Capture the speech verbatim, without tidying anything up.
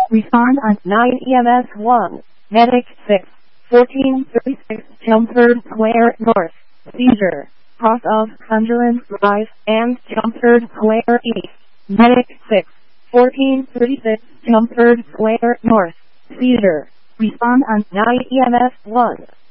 Respond on nine E M S one. Medic six. fourteen thirty-six Chelmsford Square North. Seizure. Cross of Sunderland Drive and Chelmsford Square East. Medic six. fourteen thirty-six Chelmsford Square North. Seizure. Respond on nine E M S one.